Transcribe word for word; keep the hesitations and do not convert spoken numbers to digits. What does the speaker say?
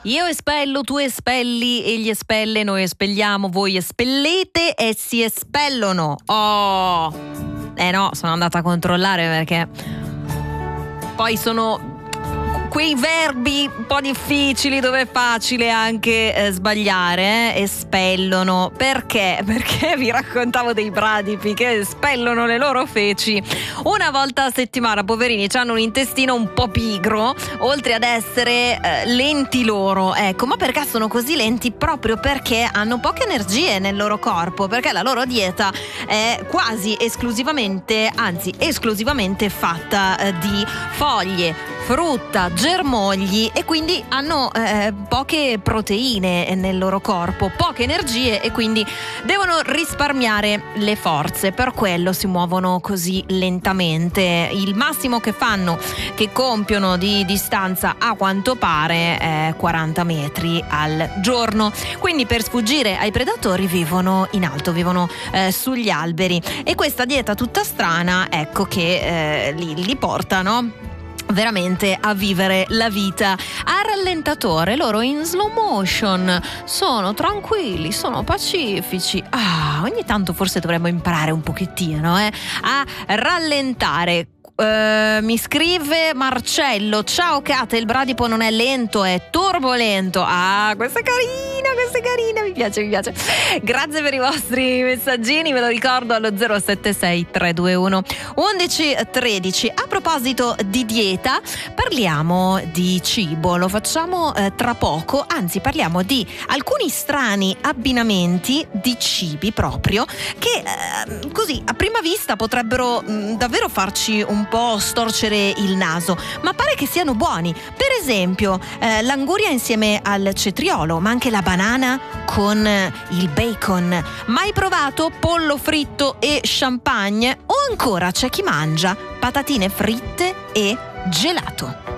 Io espello, tu espelli, egli espelle, noi espelliamo, voi espellete e si espellono. Oh! Eh no, sono andata a controllare perché poi sono quei verbi un po' difficili dove è facile anche eh, sbagliare, eh? Espellono. Perché? Perché vi raccontavo dei bradipi che espellono le loro feci una volta a settimana. Poverini, hanno un intestino un po' pigro, oltre ad essere eh, lenti loro. Ecco, ma perché sono così lenti? Proprio perché hanno poche energie nel loro corpo, perché la loro dieta è quasi esclusivamente, anzi esclusivamente fatta eh, di foglie, frutta, germogli, e quindi hanno eh, poche proteine nel loro corpo, poche energie, e quindi devono risparmiare le forze. Per quello si muovono così lentamente. Il massimo che fanno, che compiono di distanza, a quanto pare è quaranta metri al giorno. Quindi per sfuggire ai predatori vivono in alto, vivono eh, sugli alberi, e questa dieta tutta strana, ecco, che eh, li, li porta, no? veramente a vivere la vita a rallentatore. Loro in slow motion sono tranquilli, sono pacifici. Ah, ogni tanto forse dovremmo imparare un pochettino eh, a rallentare. Uh, mi scrive Marcello: ciao Kate, il bradipo non è lento, è turbolento. Ah, questa è carina, questa è carina, mi piace, mi piace. Grazie per i vostri messaggini, ve lo ricordo allo zero sette sei tre due uno undici tredici. A proposito di dieta, parliamo di cibo, lo facciamo eh, tra poco, anzi parliamo di alcuni strani abbinamenti di cibi proprio che eh, così a prima vista potrebbero mh, davvero farci un po' storcere il naso, ma pare che siano buoni. Per esempio eh, l'anguria insieme al cetriolo, ma anche la banana con il bacon. Mai provato pollo fritto e champagne? O ancora c'è chi mangia patatine fritte e gelato.